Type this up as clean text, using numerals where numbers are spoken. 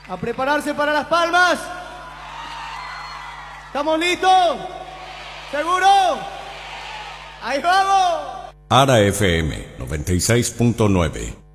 A prepararse para las palmas. ¿Estamos listos? ¿Seguro? ¡Ahí vamos! Ara FM 96.9